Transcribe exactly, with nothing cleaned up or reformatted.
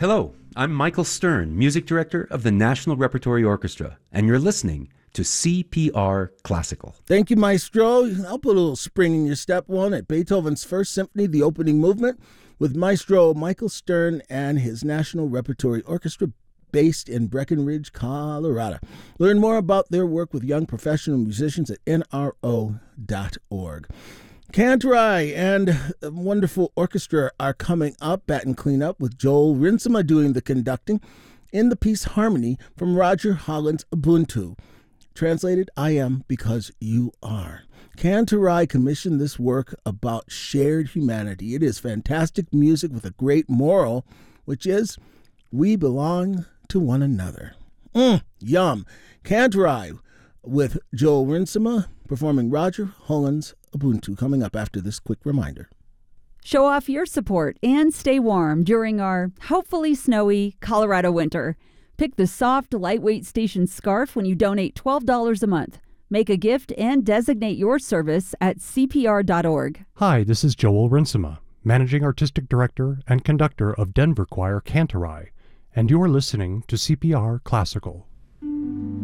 Hello, I'm Michael Stern, Music Director of the National Repertory Orchestra, and you're listening to C P R Classical. Thank you, Maestro. I'll put a little spring in your step one at Beethoven's First Symphony, the opening movement, with Maestro Michael Stern and his National Repertory Orchestra based in Breckenridge, Colorado. Learn more about their work with young professional musicians at N R O dot org. Cantorai and a wonderful orchestra are coming up. Baton Cleanup with Joel Rinsema doing the conducting in the piece Harmony from Roger Holland's Ubuntu. Translated, I am because you are. Cantorai commissioned this work about shared humanity. It is fantastic music with a great moral, which is, we belong to one another. Mm, yum. Cantorai with Joel Rinsema performing Roger Holland's Ubuntu, coming up after this quick reminder. Show off your support and stay warm during our hopefully snowy Colorado winter. Pick the soft, lightweight station scarf when you donate twelve dollars a month. Make a gift and designate your service at C P R dot org. Hi, this is Joel Rinsema, Managing Artistic Director and Conductor of Denver Choir Cantorai, and you're listening to C P R Classical.